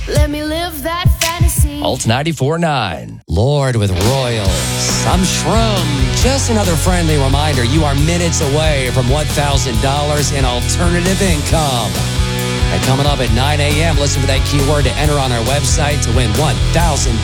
Let me live that fantasy. Alt 94.9. Lord with Royals. I'm Shroom. Just another friendly reminder, you are minutes away from $1,000 in alternative income. And coming up at 9 a.m., listen for that keyword to enter on our website to win $1,000.